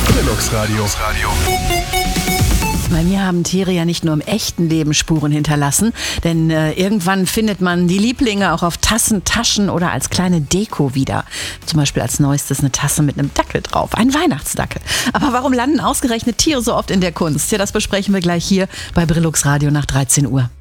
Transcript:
Brillux Radio. Bei mir haben Tiere ja nicht nur im echten Leben Spuren hinterlassen, denn irgendwann findet man die Lieblinge auch auf Tassen, Taschen oder als kleine Deko wieder. Zum Beispiel als neuestes eine Tasse mit einem Dackel drauf, ein Weihnachtsdackel. Aber warum landen ausgerechnet Tiere so oft in der Kunst? Ja, das besprechen wir gleich hier bei Brillux Radio nach 13 Uhr.